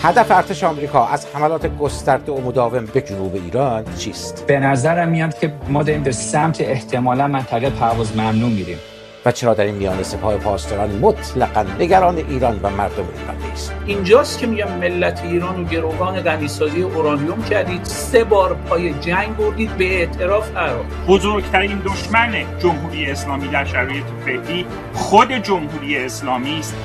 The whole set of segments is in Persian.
هدف ارتش آمریکا از حملات گسترده و مداوم به جنوب ایران چیست؟ به نظرم میاد که ما داریم به سمت احتمالاً منطقه پرواز ممنوع میریم. و چرا در این میان سپاه پاسداران مطلقاً نگران ایران و مردم ایران نیست؟ اینجاست که میگم ملت ایران و گروگان غنیسازی اورانیوم کردید، 3 بار پای جنگ بردید، به اعتراف قرار. بزرگترین دشمن جمهوری اسلامی در شرایط فعلی خود جمهوری اسلامی است.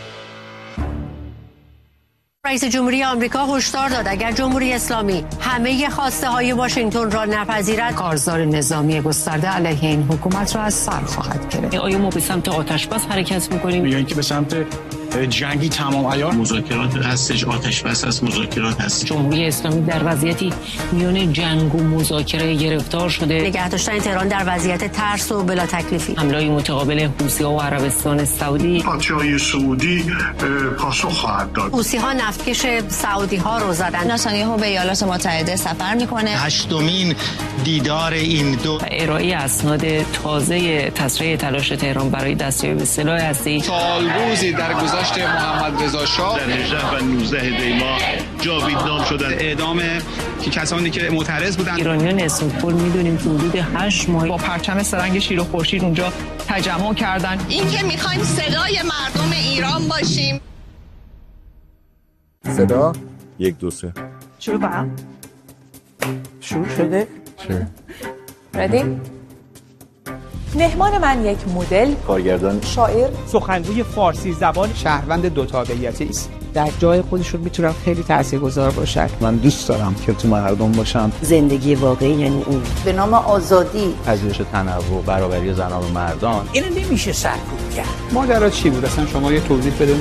رئیس جمهوری آمریکا هشدار داد اگر جمهوری اسلامی همه خواسته های واشنگتن را نپذیرد، کارزار نظامی گسترده علیه این حکومت را از سر خواهد گرفت. آیا ما به سمت آتش بس حرکت می‌کنیم یا اینکه به سمت جنگی تمام عیار؟ مذاکرات هستش، آتش بس هست، مذاکرات هست. جمهوری اسلامی در وضعیتی میان جنگ و مذاکره گرفتار شده. نگه داشتن تهران در وضعیت ترس و بلا تکلیفی. حمله‌های متقابل حوثی‌ها و عربستان سعودی. پادشاهی سعودی پاسخ خواهد داد. حوثی‌ها نفتکش سعودی‌ها رو زدن. نتانیاهو به ایالات متحده سفر می‌کنه. 8مین دیدار این دو. ارائه اسناد تازه تسریع تلاش تهران برای دستیابی به سلاح هسته‌ای. سالروزی در گذشت محمد رضا شاه در 18 و 19 دی ماه جاویدنام شدن. اعدام کسانی که معترض بودند. ایرانیان اسم کل میدونیم که حدود 8 ماه با پرچم سرنگ شیر و خورشید اونجا تجمع کردن. این که میخوایم صدای مردم ایران باشیم. صدا 1 2 3 شروع کنم. شروع شده؟ ردی؟ مهمان من یک مدل، کارگردان، شاعر، سخنگوی فارسی زبان، شهروند 2 تابعیتی است. در جای خودشون میتونن خیلی تاثیرگذار باشن. من دوست دارم که تو مردم باشم. زندگی واقعی یعنی این. به نام آزادی، پذیرش تنوع، برابری زنان و مردان. اینو نمیشه سرکوب کرد. ماجرا چی بود اصلا؟ شما یه توضیح بدون.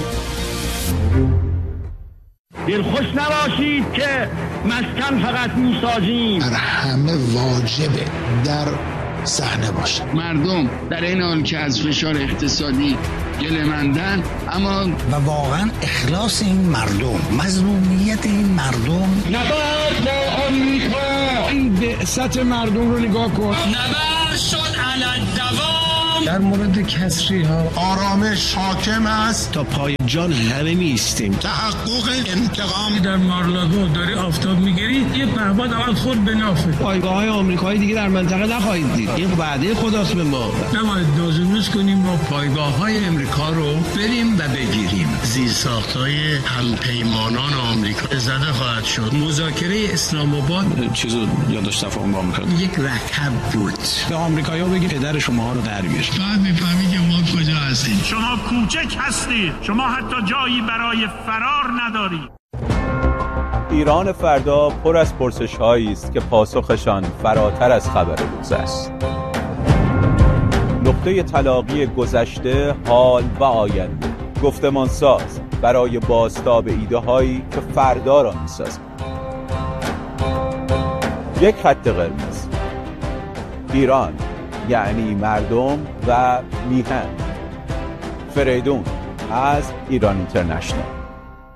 دلخوش نباشید که مسکن فقط میسازیم. در همه واجبه در صحنه باشه. مردم در این حال که از فشار اقتصادی گله‌مندن، اما و واقعا اخلاص این مردم، مظلومیت این مردم. نبرد با آمریکا. این بعثت مردم رو نگاه کن. نبرد شد علی الدوام. در مورد کسری ها آرامش حاکم است. تا پای جان همه میستیم. تحقق انتقام. در مارلاگو داری آفتاب میگیری، یه پهباد اول خود به نافه. پایگاه‌های آمریکایی دیگه در منطقه نخواهید دید. این وعده خداست به ما. نباید دوزنوز کنیم ما پایگاه‌های امریکا رو بریم و بگیریم. زیرساخت‌های همپیمانان آمریکا زده خواهد شد. مذاکره اسلام آباد چیزو یادش تفاهم با آمریکا. یک رکب بود. به آمریکایی‌ها بگید پدر شما رو در بیار. بعد می‌فهمی که ما کجا هستیم. شما کوچک هستید. شما حتی جایی برای فرار ندارید. ایران فردا پر از پرسش‌هایی است که پاسخشان فراتر از خبر روز است. نقطه تلاقی گذشته، حال و آینده. گفتمان ساز برای بازتاب ایده‌هایی که فردا را می‌سازند. یک خط قرمز. ایران یعنی مردم و میهن. فریدون از ایران اینترنشنال.